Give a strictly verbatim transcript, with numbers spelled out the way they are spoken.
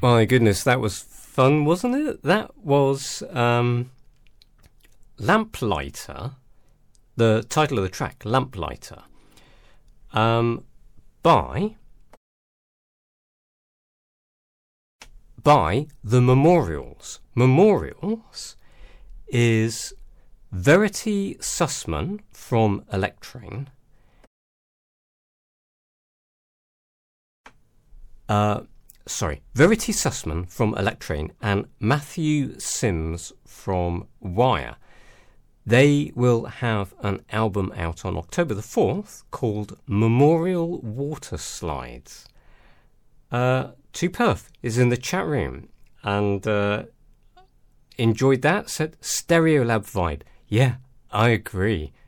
My goodness, that was fun, wasn't it? That was um, Lamplighter, the title of the track, Lamplighter, um, by by the Memorials. Memorials is Verity Sussman from Electrain, uh, sorry, Verity Sussman from Electrain and Matthew Sims from Wire. They will have an album out on October the fourth called Memorial Water Slides. Uh, Two Perth is in the chat room and uh, enjoyed that. Said Stereolab vibe. Yeah, I agree.